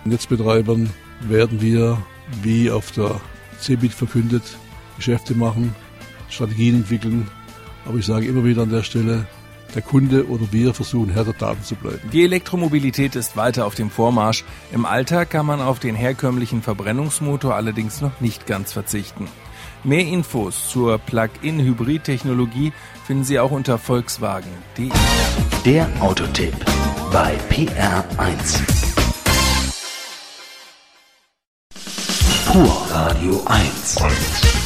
Netzbetreibern werden wir, wie auf der CeBIT verkündet, Geschäfte machen, Strategien entwickeln. Aber ich sage immer wieder an der Stelle, der Kunde oder wir versuchen, Herr der Daten zu bleiben. Die Elektromobilität ist weiter auf dem Vormarsch. Im Alltag kann man auf den herkömmlichen Verbrennungsmotor allerdings noch nicht ganz verzichten. Mehr Infos zur Plug-in-Hybrid-Technologie finden Sie auch unter volkswagen.de. Der Autotipp bei PR1. Pur Radio 1.